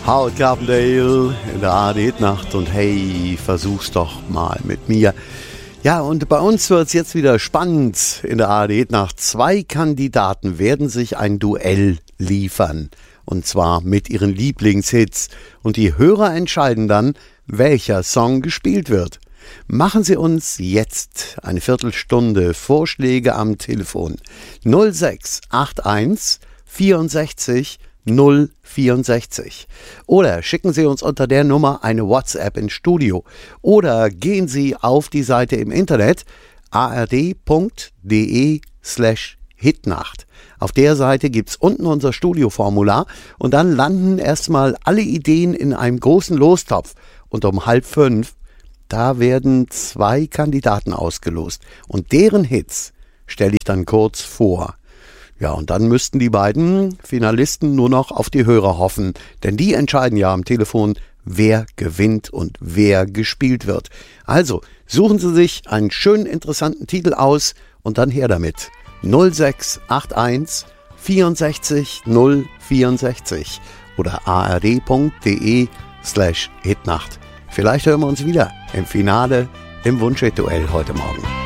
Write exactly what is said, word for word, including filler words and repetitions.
Howard Carpendale in der A R D-Nacht und hey, versuch's doch mal mit mir. Ja, und bei uns wird's jetzt wieder spannend in der A R D-Nacht. Zwei Kandidaten werden sich ein Duell liefern. Und zwar mit ihren Lieblingshits. Und die Hörer entscheiden dann, welcher Song gespielt wird. Machen Sie uns jetzt eine Viertelstunde Vorschläge am Telefon. null sechs acht eins vierundsechzig null vierundsechzig. Oder schicken Sie uns unter der Nummer eine WhatsApp ins Studio. Oder gehen Sie auf die Seite im Internet ard.de slash Hitnacht. Auf der Seite gibt es unten unser Studioformular und dann landen erstmal alle Ideen in einem großen Lostopf. Und um halb fünf, da werden zwei Kandidaten ausgelost. Und deren Hits stelle ich dann kurz vor. Ja, und dann müssten die beiden Finalisten nur noch auf die Hörer hoffen, denn die entscheiden ja am Telefon, wer gewinnt und wer gespielt wird. Also, suchen Sie sich einen schönen, interessanten Titel aus und dann her damit. null sechs acht eins vierundsechzig null vierundsechzig oder ard.de slash Hitnacht. Vielleicht hören wir uns wieder im Finale im Wunschhit-Duell heute Morgen.